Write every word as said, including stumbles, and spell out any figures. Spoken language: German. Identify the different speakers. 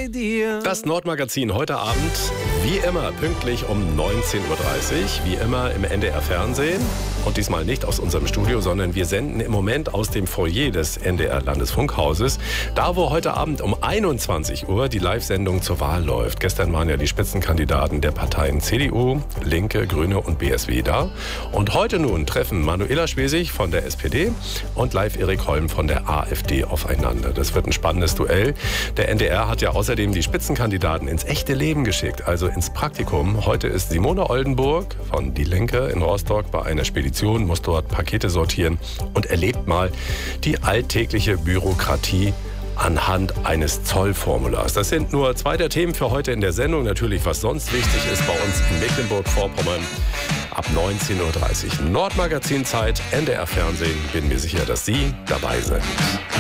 Speaker 1: bei dir.
Speaker 2: Das Nordmagazin heute Abend, wie immer, pünktlich um neunzehn Uhr dreißig, wie immer im N D R Fernsehen. Und diesmal nicht aus unserem Studio, sondern wir senden im Moment aus dem Foyer des N D R Landesfunkhauses. Da, wo heute Abend um einundzwanzig Uhr die Live-Sendung zur Wahl läuft. Gestern waren ja die Spitzenkandidaten der Parteien C D U, Linke, Grüne und B S W da. Und heute nun treffen Manuela Schwesig von der S P D und Live Erik Holm von der A f D aufeinander. Das wird ein spannendes Duell. Der N D R hat ja außerdem die Spitzenkandidaten ins echte Leben geschickt, also ins Praktikum. Heute ist Simone Oldenburg von Die Linke in Rostock bei einer Spedition, muss dort Pakete sortieren und erlebt mal die alltägliche Bürokratie anhand eines Zollformulars. Das sind nur zwei der Themen für heute in der Sendung. Natürlich, was sonst wichtig ist bei uns in Mecklenburg-Vorpommern. Ab neunzehn Uhr dreißig Nordmagazin Zeit, N D R Fernsehen. Bin mir sicher, dass Sie dabei sind.